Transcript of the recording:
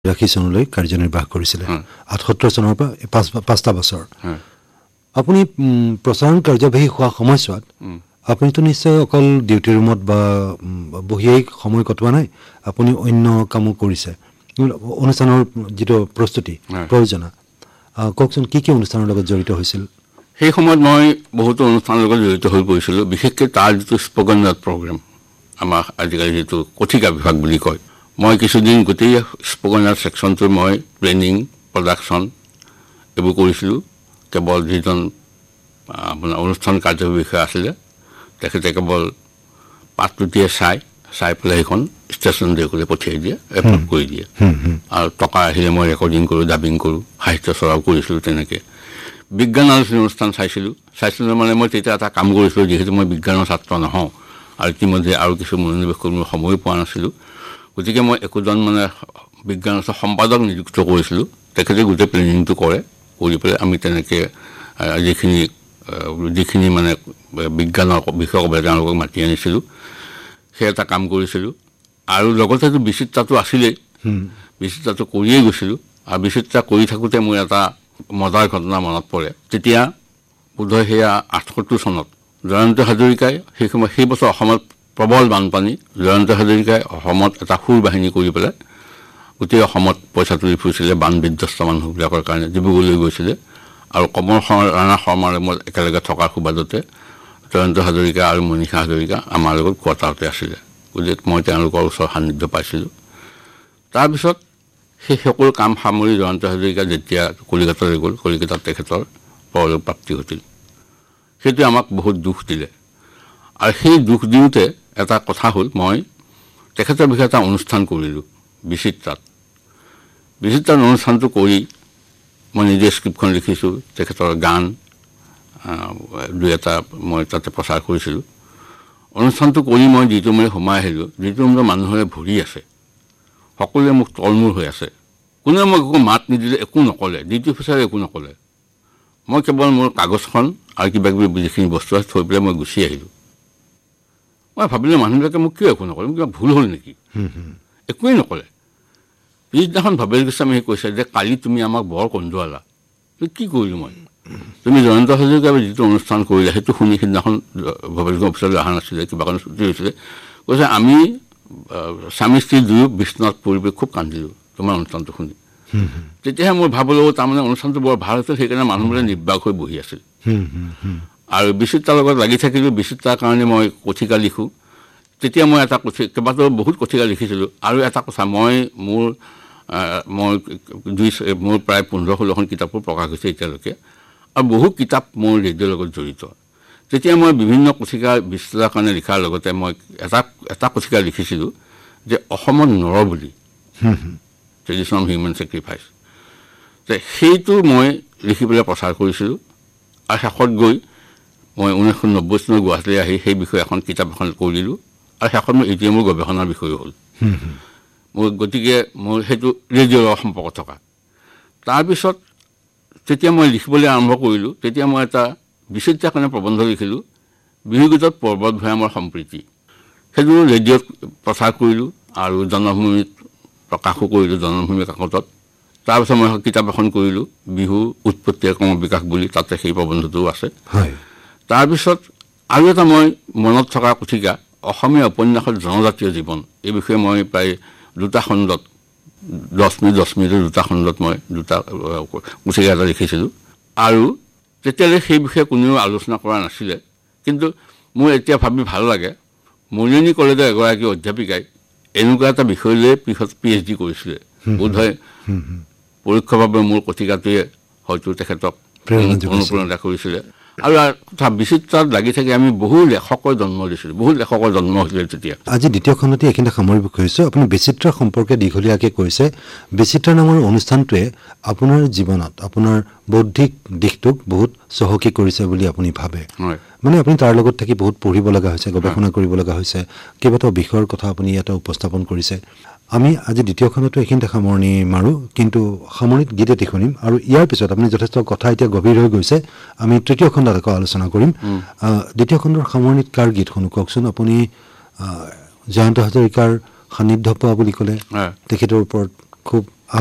82 চনলৈ কাৰ্যনিৰ্বাহ কৰিছিলে 78 চনৰ পৰা 5টা বছৰ আপুনি প্ৰচাৰণ কাৰ্যবাহী হোৱা সময়ছোৱাত আপুনিতো নিশ্চয় অকল ডিউটি ৰুমত বা বহিয়েই সময় কটোৱা নাই আপুনি অন্য কামো কৰিছে অনুষ্ঠানৰ যেটো প্ৰস্তুতি প্ৰয়োজন কওকচোন কি অনুষ্ঠানৰ লগত জড়িত হৈছিল সেই সময়ত মই বহুত অনুষ্ঠানৰ লগত জড়িত হৈ পৰিছিলোঁ বিশেষকৈ তাৰ যেটো স্পোকেন ওয়াৰ্ড প্ৰগ্ৰাম আমাৰ আজিকালি যেটো কথিকা বিভাগ বুলি কয় মই কিছুদিন গোটেই স্পোকেন ওয়াৰ্ড সেকশনটো মই প্লেনিং প্ৰডাকশন এইবোৰ কৰিছিলোঁ কেৱল যিজন আপোনাৰ অনুষ্ঠান কাৰ্যবাহী বিষয় আছিল তেখেতে কেৱল পাঠটোতে চাই পেলাই এখন ষ্টেচন দেখুৱাই পঠিয়াই দিয়ে এপ্ৰুভ কৰি দিয়ে আৰু টকা আহিলে মই ৰেকৰ্ডিং কৰোঁ ডাবিং কৰোঁ সাহিত্য চৰাও কৰিছিলোঁ তেনেকৈ বিজ্ঞান আলোচনী অনুষ্ঠান চাইছিলোঁ মানে মই তেতিয়া এটা কাম কৰিছিলোঁ যিহেতু মই বিজ্ঞানৰ ছাত্ৰ নহওঁ আৰু ইতিমধ্যে আৰু কিছু মনোনিৱেশ কৰিবলৈ সময় পোৱা নাছিলোঁ গতিকে মই একোজন মানে বিজ্ঞানৰ সম্পাদক নিযুক্ত কৰিছিলোঁ তেখেতে গোটেই প্লেনিংটো কৰি পেলাই আমি তেনেকৈ যিখিনি মানে বিজ্ঞানৰ বিষয়ক তেওঁলোকক মাতি আনিছিলোঁ সেই এটা কাম কৰিছিলোঁ আৰু লগতেতো বিচিত্ৰাটো আছিলেই বিচিত্ৰাটো কৰিয়েই গৈছিলোঁ আৰু বিচিত্ৰা কৰি থাকোঁতে মোৰ এটা মজাৰ ঘটনা মনত পৰে তেতিয়া বোধহয় সেয়া 78 চনত জয়ন্ত হাজৰিকাই সেই বছৰ অসমত প্ৰবল বানপানী জয়ন্ত হাজৰিকাই অসমত এটা সুৰ বাহিনী কৰি পেলাই গোটেই অসমত পইচা তুলি ফুৰিছিলে বান বিধ্বস্ত মানুহবিলাকৰ কাৰণে ডিব্ৰুগড়লৈ গৈছিলে আৰু কমৰ ৰাণা শৰ্মাৰ মই একেলগে থকাৰ সুবাদতে জয়ন্ত হাজৰিকা আৰু মনীষা হাজৰিকা আমাৰ লগত কোৱাৰ্টাৰতে আছিলে গতিকে মই তেওঁলোকৰ ওচৰ সান্নিধ্য পাইছিলোঁ তাৰপিছত সেই সকলো কাম সামৰি জয়ন্ত হাজৰিকা যেতিয়া কলিকতালৈ গ'ল কলিকতাত তেখেতৰ পৰলোক প্ৰাপ্তি হৈছিল সেইটো আমাক বহুত দুখ দিলে আৰু সেই দুখ দিওঁতে এটা কথা হ'ল মই তেখেতৰ বিষয়ে এটা অনুষ্ঠান কৰিলোঁ বিচিত্ৰাত অনুষ্ঠানটো কৰি মই নিজে স্ক্ৰিপ্টখন লিখিছোঁ তেখেতৰ গান দুই এটা মই তাতে প্ৰচাৰ কৰিছিলোঁ অনুষ্ঠানটো কৰি মই যিটো ৰুমলৈ সোমাই আহিলোঁ যিটো ৰুমত মানুহৰে ভৰি আছে সকলোৱে মোক তলমূৰ হৈ আছে কোনেও মোক একো মাত নিদিলে একো নক'লে ডিউটি অফিচাৰে একো নক'লে মই কেৱল মোৰ কাগজখন আৰু কিবা কিবি যিখিনি বস্তু আছে থৈ পেলাই মই গুচি আহিলোঁ মই ভাবিলোঁ মানুহবিলাকে মোক কিয় একো নক'লে কিবা ভুল হ'ল নেকি একোৱেই নক'লে পিছদিনাখন ভৱেশ গোস্বামীয়ে কৈছে যে কালি তুমি আমাক বৰ কন্দুৱালা কি কৰিলোঁ মই তুমি জয়ন্ত হাজৰিকাৰ যিটো অনুষ্ঠান কৰিলা সেইটো শুনি সিদিনাখন ভৱেশ অফিচলৈ অহা নাছিলে কিবা কাৰণে ছুটি হৈছিলে কৈছে আমি স্বামী স্ত্ৰী দুয়ো বিশ্বনাথ পৰিৱেশ খুব কান্দিলোঁ তোমাৰ অনুষ্ঠানটো শুনি তেতিয়াহে মই ভাবিলোঁ তাৰমানে অনুষ্ঠানটো বৰ ভাল আছিল সেইকাৰণে মানুহবোৰে নিৰ্বাক হৈ বহি আছিল আৰু বিচিত্ৰাৰ লগত লাগি থাকিলোঁ বিচিত্ৰাৰ কাৰণে মই কথিকা লিখোঁ তেতিয়া মই এটা কেইবাটাও বহুত কথিকা লিখিছিলোঁ আৰু এটা কথা মোৰ প্ৰায় 15-16খন কিতাপো প্ৰকাশ হৈছে এতিয়ালৈকে আৰু বহু কিতাপ মোৰ ৰেডিঅ'ৰ লগত জড়িত তেতিয়া মই বিভিন্ন কথিকা বিশ্লেষণৰ কাৰণে লিখাৰ লগতে মই এটা কথিকা লিখিছিলোঁ যে অসমত নৰ বুলি ট্ৰেডিশ্যন অফ হিউমেন ছেক্ৰিফাইচ সেইটো মই লিখি পেলাই প্ৰচাৰ কৰিছিলোঁ আৰু শেষত গৈ মই 1990 চনত গুৱাহাটীলৈ আহি সেই বিষয়ে কিতাপ এখন কৰিলোঁ আৰু শেষত মই এতিয়া মোৰ গৱেষণাৰ বিষয় হ'ল গতিকে মোৰ সেইটো ৰেডিঅ'ৰ সম্পৰ্ক থকা তাৰপিছত যেতিয়া মই লিখিবলৈ আৰম্ভ কৰিলোঁ তেতিয়া মই এটা বিচিত্ৰাৰ কাৰণে প্ৰবন্ধ লিখিলোঁ বিহুগীতত পৰ্বত ভৈয়ামৰ সম্প্ৰীতি সেইটো ৰেডিঅ'ত প্ৰচাৰ কৰিলোঁ আৰু জনভূমিত প্ৰকাশো কৰিলোঁ জনভূমি কাকতত তাৰপিছত মই কিতাপ এখন কৰিলোঁ বিহু উৎপত্তি ক্ৰম বিকাশ বুলি তাতে সেই প্ৰবন্ধটোও আছে তাৰপিছত আৰু এটা মই মনত থকা কথিকা অসমীয়া উপন্যাসৰ জনজাতীয় জীৱন এই বিষয়ে মই প্ৰায় 2টা খণ্ডত 10 মিনিটৰ 2টা খণ্ডত মই 2টা কথিকা এটা লিখিছিলোঁ আৰু তেতিয়ালৈ সেই বিষয়ে কোনেও আলোচনা কৰা নাছিলে কিন্তু মোৰ এতিয়া ভাবি ভাল লাগে মৰিয়নি কলেজৰ এগৰাকী অধ্যাপিকাই এনেকুৱা এটা বিষয় লৈ PhD কৰিছিলে বোধহয় পৰোক্ষভাৱে মোৰ কথিকাটোৱে হয়তো তেখেতক অনুপ্ৰেৰণা কৰিছিলে আৰু কথা বিচিত্ৰাত লাগি থাকি আমি বহু লেখকৰ জন্ম দিছিলোঁ বহু লেখকৰ জন্ম হৈছিলে তেতিয়া আজি দ্বিতীয় খণ্ডতে এইখিনি সামৰিব খুজিছোঁ আপুনি বিচিত্ৰা সম্পৰ্কে দীঘলীয়াকৈ কৈছে বিচিত্ৰা নামৰ অনুষ্ঠানটোৱে আপোনাৰ জীৱনত আপোনাৰ বৌদ্ধিক দিশটোক বহুত চহকী কৰিছে বুলি আপুনি ভাবে মানে আপুনি তাৰ লগত থাকি বহুত পঢ়িব লগা হৈছে গৱেষণা কৰিব লগা হৈছে কেইবাটাও বিষয়ৰ কথা আপুনি ইয়াতে উপস্থাপন কৰিছে আমি আজি দ্বিতীয় খণ্ডটো এইখিনিতে সামৰণি মাৰোঁ কিন্তু সামৰণিত গীত এটি শুনিম আৰু ইয়াৰ পিছত আপুনি যথেষ্ট কথা এতিয়া গভীৰ হৈ গৈছে আমি তৃতীয় খণ্ডত আকৌ আলোচনা কৰিম দ্বিতীয় খণ্ডৰ সামৰণিত কাৰ গীত শুনো কওকচোন আপুনি জয়ন্ত হাজৰিকাৰ সান্নিধ্য পোৱা বুলি ক'লে তেখেতৰ ওপৰত খুব